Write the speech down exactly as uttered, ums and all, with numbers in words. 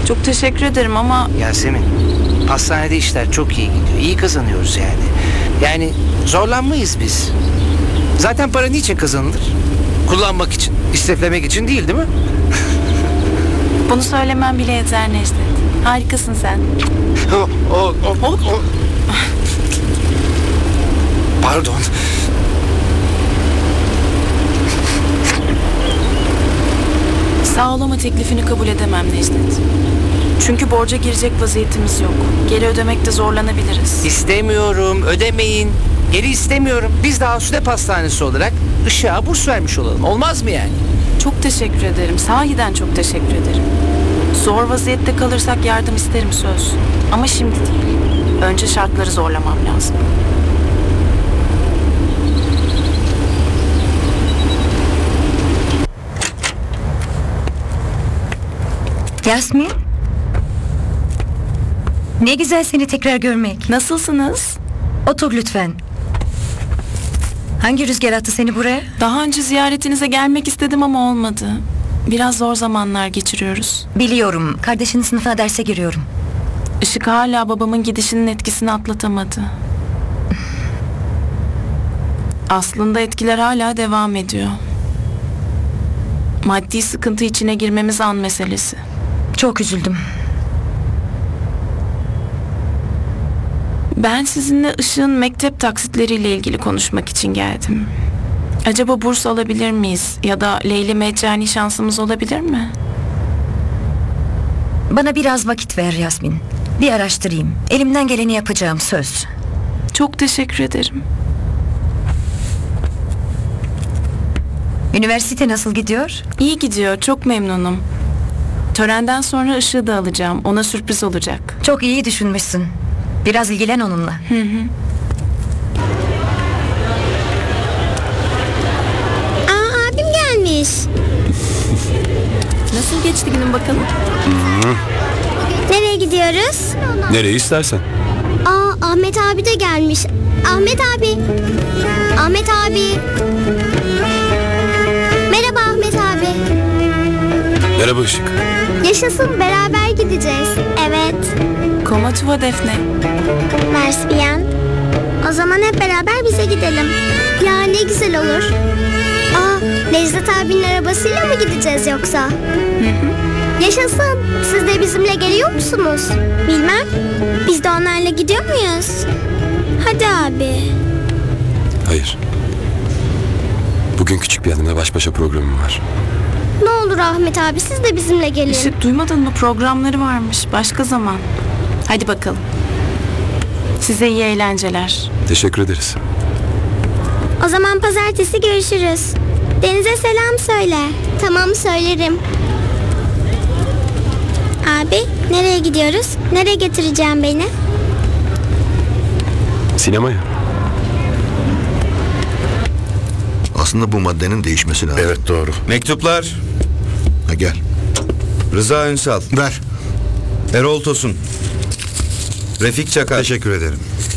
Çok teşekkür ederim ama Yasemin, pastanede işler çok iyi gidiyor. İyi kazanıyoruz yani. Yani zorlanmayız biz. Zaten para niçin kazanılır? Kullanmak için, istiflemek için değil, değil mi? bunu söylemem bile yeter Necdet. Harikasın sen. O, o, o, o. Pardon. Sağ ol ama teklifini kabul edemem Necdet. Çünkü borca girecek vaziyetimiz yok. Geri ödemekte zorlanabiliriz. İstemiyorum, ödemeyin. Geri istemiyorum. Biz de Asude Pastanesi olarak Işık'a burs vermiş olalım. Olmaz mı yani? Çok teşekkür ederim. Sahiden çok teşekkür ederim. Zor vaziyette kalırsak yardım isterim söz. Ama şimdi değil. Önce şartları zorlamam lazım. Yasmin? Ne güzel seni tekrar görmek. Nasılsınız? Otur lütfen. Hangi rüzgar attı seni buraya? Daha önce ziyaretinize gelmek istedim ama olmadı. Biraz zor zamanlar geçiriyoruz. Biliyorum. Kardeşinin sınıfına derse giriyorum. Işık hala babamın gidişinin etkisini atlatamadı. Aslında etkiler hala devam ediyor. Maddi sıkıntı içine girmemiz an meselesi. Çok üzüldüm. Ben sizinle Işık'ın mektep taksitleriyle ilgili konuşmak için geldim. Acaba burs alabilir miyiz? Ya da Leyli meccani şansımız olabilir mi? Bana biraz vakit ver Yasmin. Bir araştırayım. Elimden geleni yapacağım, söz. Çok teşekkür ederim. Üniversite nasıl gidiyor? İyi gidiyor, çok memnunum. Törenden sonra Işık'ı da alacağım. Ona sürpriz olacak. Çok iyi düşünmüşsün. Biraz ilgilen onunla. Hı hı. Aa, abim gelmiş. Nasıl geçti günün bakalım? Nereye gidiyoruz? Nereye istersen. Aa, Ahmet abi de gelmiş. Ahmet abi. Ahmet abi. Merhaba Ahmet abi. Merhaba Işık. Yaşasın, beraber gideceğiz. Evet. Comment tu vas Defne? Merci bien. O zaman hep beraber bize gidelim. Ya ne güzel olur. Aa, Necdet abinin arabasıyla mı gideceğiz yoksa? Hı hı. Yaşasın. Siz de bizimle geliyor musunuz? Bilmem. Biz de onlarla gidiyor muyuz? Hadi abi. Hayır. Bugün küçük bir hanımla baş başa programım var. Ne olur Ahmet abi, siz de bizimle gelin. Işık, duymadın mı? Programları varmış. Başka zaman. Hadi bakalım. Size iyi eğlenceler. Teşekkür ederiz. O zaman pazartesi görüşürüz. Deniz'e selam söyle. Tamam, söylerim. Abi, nereye gidiyoruz? Nereye getireceğim beni? Sinemaya. Aslında bu maddenin değişmesi lazım. Evet, doğru. Mektuplar. Ha, gel. Rıza Ünsal, Ver. Erol Tosun, Refik Çakar, Teşekkür ederim.